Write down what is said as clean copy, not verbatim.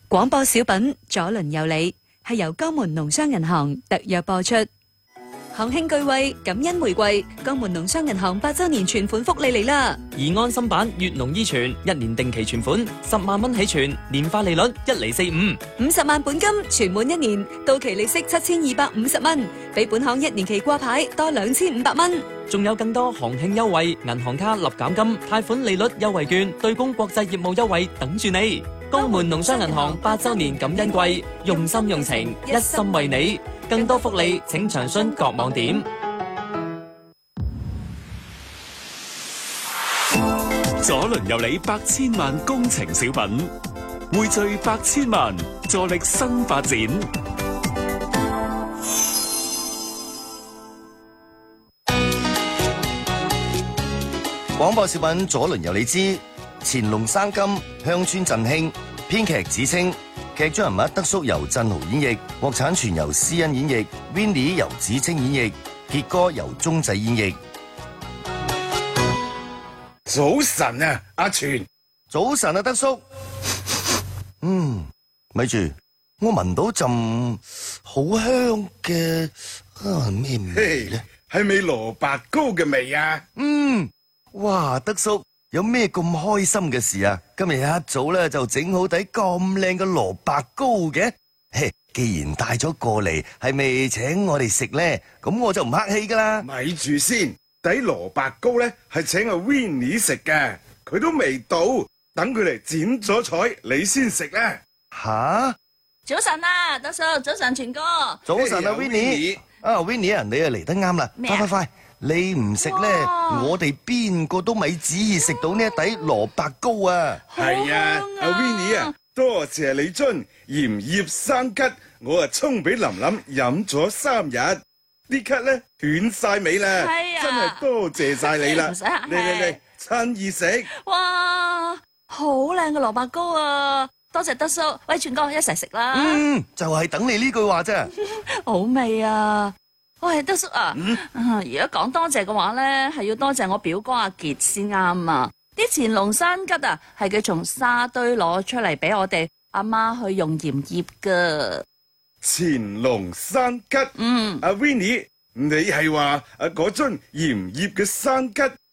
廣播小品左鄰右里係由江門農商銀行特約播出。行慶巨惠，感恩玫瑰，江門農商銀行8周年存款福利嚟啦！ 而安心版粵農依存1年定期存款10萬蚊起存，年化利率1厘45，50 萬本金存滿1年，到期利息7250蚊，比本行1年期掛牌多2500蚊。 仲有更多行慶優惠，銀行卡立減金、貸款利率優惠券、對公國際業務優惠等住你。江門農商銀行8周年感恩季，用心用情，一心為你。更多福利請詳詢各網點。 左鄰右里百千萬工程小品，匯聚百千萬，助力新發展。 廣播小品左鄰右里之乾隆生金，鄉村振興，編劇子清，劇中人物德叔由振豪演繹，國產全由施恩演繹， Winnie 由子清演繹，傑哥由鐘仔演繹。 早晨啊，阿全。 早晨啊，德叔。咪住，我聞到陣好香嘅咩味咧？ 係咪蘿蔔糕嘅味啊？ 哇，德叔有咩咁開心嘅事啊？今日一早咧就整好底咁靚嘅蘿蔔糕嘅。嘿，既然帶咗過嚟，係咪請我哋食咧？咁我就唔客氣噶啦。 咪住先，底蘿蔔糕咧係請阿 Winnie 食嘅，佢都未到，等佢嚟剪咗彩，你先食咧。 吓？ 早晨啊，德叔，早晨全哥。 早晨啊 Winnie， Winnie 啊，你啊嚟得啱啦，快！你唔食咧，我哋邊個都咪旨意食到呢一底蘿蔔糕啊！ 係啊，阿 Winnie 啊，多謝你樽鹽葉生桔，我啊沖俾琳琳飲咗3日，啲桔咧斷晒尾啦，真係多謝晒你啦！嚟，趁熱食。 哇，好靚嘅蘿蔔糕啊！多謝德叔，喂，全哥一齊食啦。 就係等你呢句話啫。 好味啊！喂，德叔啊，如果講多謝嘅話咧，係要多謝我表哥阿傑先啱啊！啲乾隆山桔啊，係佢從沙堆攞出嚟俾我哋阿媽去用鹽醃噶。 乾隆山桔，阿 Winnie，你係話嗰樽鹽醃嘅山桔